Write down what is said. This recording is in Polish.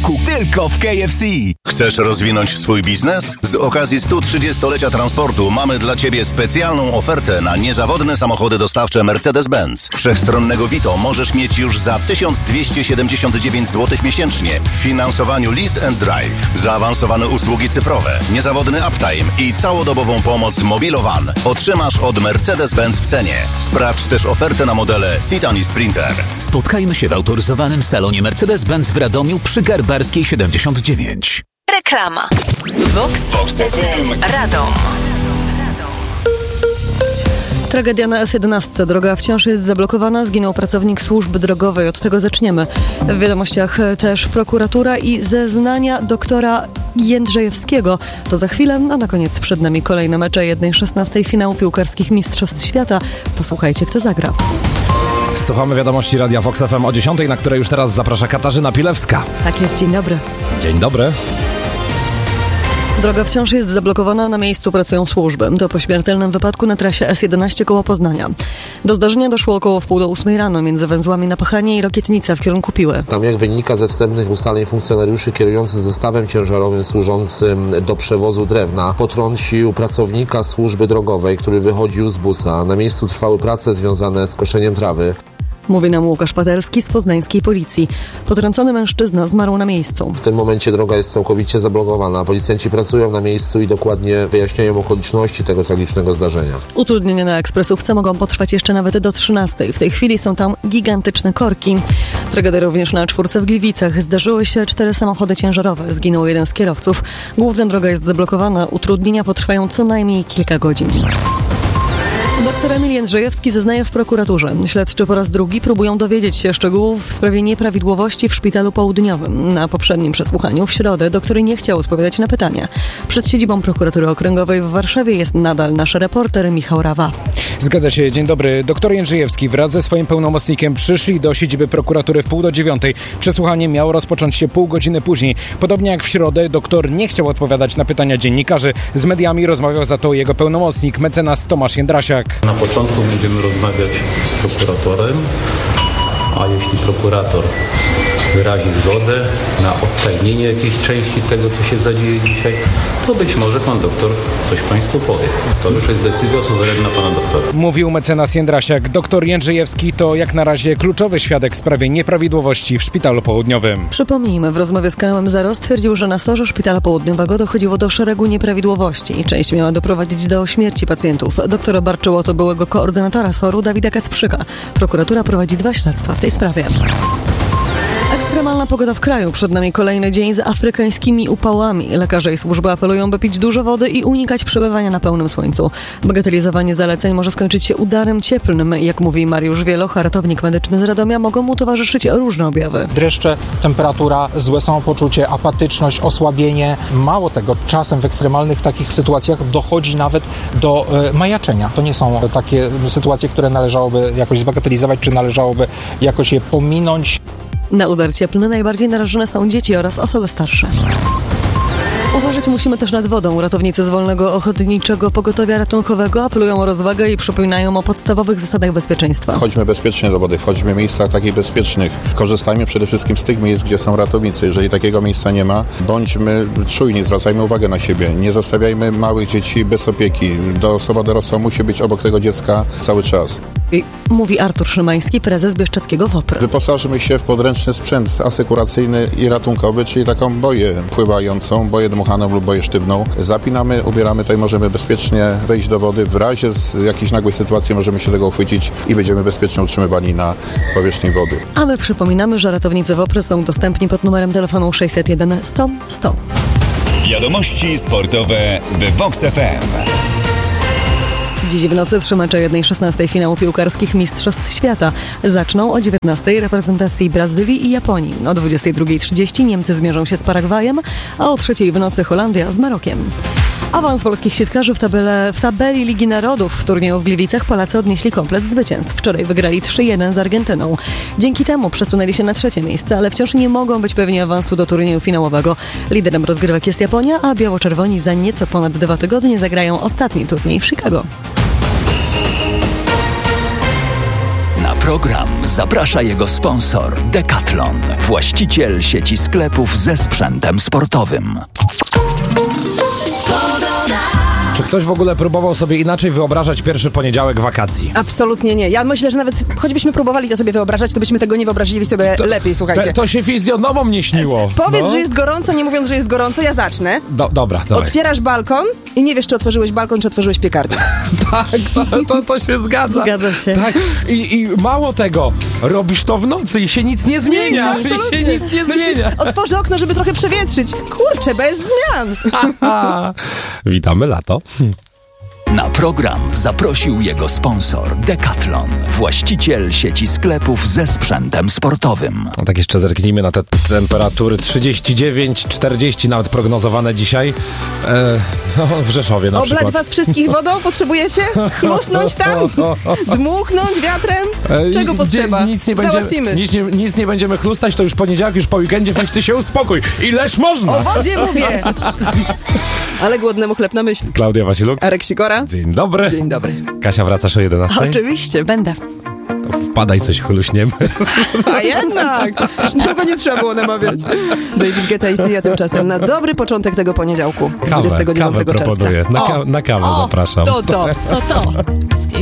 roku tylko w KFC. Chcesz rozwinąć swój biznes? Z okazji 130-lecia transportu mamy dla Ciebie specjalną ofertę na niezawodne samochody dostawcze Mercedes-Benz. Wszechstronnego Vito możesz mieć już za 1279 zł miesięcznie w finansowaniu Lease and Drive. Zaawansowane usługi cyfrowe, niezawodny uptime i całodobową pomoc Mobilowan otrzymasz od Mercedes-Benz w cenie. Sprawdź też ofertę na modele Citan i Sprinter. Spotkajmy się w autoryzowanym salonie Mercedes-Benz w Radomiu przy Garbarskiej 79. Reklama. Vox FM Radom. Tragedia na S11. Droga wciąż jest zablokowana. Zginął pracownik służby drogowej. Od tego zaczniemy. W wiadomościach też prokuratura i zeznania doktora Jędrzejewskiego. To za chwilę, a na koniec przed nami kolejne mecze 1/16 finału piłkarskich Mistrzostw Świata. Posłuchajcie, kto zagra. Słuchamy wiadomości Radia Vox FM o 10, na które już teraz zaprasza Katarzyna Pilewska. Tak jest, dzień dobry. Dzień dobry. Droga wciąż jest zablokowana, na miejscu pracują służby. To po śmiertelnym wypadku na trasie S11 koło Poznania. Do zdarzenia doszło około 7:30 rano między węzłami na Pachanie i Rokietnica w kierunku Piły. Tam, jak wynika ze wstępnych ustaleń, funkcjonariuszy kierujący zestawem ciężarowym służącym do przewozu drewna potrącił pracownika służby drogowej, który wychodził z busa. Na miejscu trwały prace związane z koszeniem trawy. Mówi nam Łukasz Paderski z poznańskiej policji. Potrącony mężczyzna zmarł na miejscu. W tym momencie droga jest całkowicie zablokowana. Policjanci pracują na miejscu i dokładnie wyjaśniają okoliczności tego tragicznego zdarzenia. Utrudnienia na ekspresówce mogą potrwać jeszcze nawet do 13. W tej chwili są tam gigantyczne korki. Tragedia również na czwórce w Gliwicach. Zdarzyły się 4 samochody ciężarowe. Zginął jeden z kierowców. Główna droga jest zablokowana. Utrudnienia potrwają co najmniej kilka godzin. Doktor Emil Jędrzejewski zeznaje w prokuraturze. Śledczy po raz drugi próbują dowiedzieć się szczegółów w sprawie nieprawidłowości w Szpitalu Południowym. Na poprzednim przesłuchaniu w środę doktor nie chciał odpowiadać na pytania. Przed siedzibą prokuratury okręgowej w Warszawie jest nadal nasz reporter Michał Rawa. Zgadza się, dzień dobry. Doktor Jędrzejewski wraz ze swoim pełnomocnikiem przyszli do siedziby prokuratury w 8:30. Przesłuchanie miało rozpocząć się pół godziny później. Podobnie jak w środę, doktor nie chciał odpowiadać na pytania dziennikarzy. Z mediami rozmawiał za to jego pełnomocnik, mecenas Tomasz Jędrasiak. Na początku będziemy rozmawiać z prokuratorem, a jeśli prokurator wyrazi zgodę na odtajnienie jakiejś części tego, co się zadzieje dzisiaj, to być może pan doktor coś państwu powie. To już jest decyzja suwerenna pana doktora. Mówił mecenas Jędrasiak. Doktor Jędrzejewski to jak na razie kluczowy świadek w sprawie nieprawidłowości w Szpitalu Południowym. Przypomnijmy, w rozmowie z kanałem Zero stwierdził, że na sorze Szpitala Południowego dochodziło do szeregu nieprawidłowości. Część miała doprowadzić do śmierci pacjentów. Doktor obarczyło to byłego koordynatora SOR-u Dawida Kacprzyka. Prokuratura prowadzi 2 śledztwa w tej sprawie. Ekstremalna pogoda w kraju. Przed nami kolejny dzień z afrykańskimi upałami. Lekarze i służby apelują, by pić dużo wody i unikać przebywania na pełnym słońcu. Bagatelizowanie zaleceń może skończyć się udarem cieplnym. Jak mówi Mariusz Wieloch, ratownik medyczny z Radomia, mogą mu towarzyszyć różne objawy. Dreszcze, temperatura, złe samopoczucie, apatyczność, osłabienie. Mało tego, czasem w ekstremalnych takich sytuacjach dochodzi nawet do majaczenia. To nie są takie sytuacje, które należałoby jakoś zbagatelizować, czy należałoby jakoś je pominąć. Na udar cieplny najbardziej narażone są dzieci oraz osoby starsze. Uważać musimy też nad wodą. Ratownicy z Wolnego Ochotniczego Pogotowia Ratunkowego apelują o rozwagę i przypominają o podstawowych zasadach bezpieczeństwa. Chodźmy bezpiecznie do wody, wchodźmy w miejscach takich bezpiecznych. Korzystajmy przede wszystkim z tych miejsc, gdzie są ratownicy. Jeżeli takiego miejsca nie ma, bądźmy czujni, zwracajmy uwagę na siebie. Nie zostawiajmy małych dzieci bez opieki. Osoba dorosła musi być obok tego dziecka cały czas. Mówi Artur Szymański, prezes Bieszczadzkiego WOPR. Wyposażymy się w podręczny sprzęt asekuracyjny i ratunkowy, czyli taką boję pływającą, boję dmuchaną lub boję sztywną. Zapinamy, ubieramy, tutaj możemy bezpiecznie wejść do wody. W razie z jakiejś nagłej sytuacji możemy się tego uchwycić i będziemy bezpiecznie utrzymywani na powierzchni wody. A my przypominamy, że ratownicy WOPR są dostępni pod numerem telefonu 601 100 100. Wiadomości sportowe w Vox FM. Dziś w nocy 3 mecze 1/16 finału piłkarskich Mistrzostw Świata. Zaczną o 19:00 reprezentacji Brazylii i Japonii. O 22:30 Niemcy zmierzą się z Paragwajem, a o 3:00 w nocy Holandia z Marokiem. Awans polskich siatkarzy w tabeli Ligi Narodów. W turnieju w Gliwicach Polacy odnieśli komplet zwycięstw. Wczoraj wygrali 3-1 z Argentyną. Dzięki temu przesunęli się na 3. miejsce, ale wciąż nie mogą być pewni awansu do turnieju finałowego. Liderem rozgrywek jest Japonia, a biało-czerwoni za nieco ponad 2 tygodnie zagrają ostatni turniej w Chicago. program zaprasza jego sponsor Decathlon, właściciel sieci sklepów ze sprzętem sportowym. Czy ktoś w ogóle próbował sobie inaczej wyobrażać pierwszy poniedziałek wakacji? Absolutnie nie. Ja myślę, że nawet choćbyśmy próbowali to sobie wyobrażać, to byśmy tego nie wyobrazili sobie lepiej, słuchajcie. To się fizjonomom nie śniło. Powiedz, że jest gorąco, nie mówiąc, że jest gorąco, ja zacznę. Dobra, dawaj. Otwierasz balkon i nie wiesz, czy otworzyłeś balkon, czy otworzyłeś piekarnię. Tak, to się zgadza. Zgadza się. Tak. I mało tego, robisz to w nocy i się nic nie zmienia. Myślisz, otworzę okno, żeby trochę przewietrzyć. Kurczę, bez zmian. Witamy lato. Na program zaprosił jego sponsor Decathlon, właściciel sieci sklepów ze sprzętem sportowym. Tak jeszcze zerknijmy na te temperatury 39, 40 nawet prognozowane dzisiaj w Rzeszowie na przykład. Oblać was wszystkich wodą potrzebujecie? Chlusnąć tam? Dmuchnąć wiatrem? Czego potrzeba? Załatwimy. Nic nie będziemy chlustać, to już poniedziałek, już po weekendzie, weź ty się uspokój. Ileż można? O wodzie mówię. Ale głodnemu chleb na myśl. Klaudia Wasiluk. Arek Sikora. Dzień dobry. Dzień dobry. Kasia, wracasz o 11:00? Oczywiście, będę. To wpadaj, coś chluśniemy. A jednak! Już długo nie trzeba było namawiać. David Guetta i Sia tymczasem na dobry początek tego poniedziałku, 29 czerwca. Proponuję. Na kawę zapraszam. To.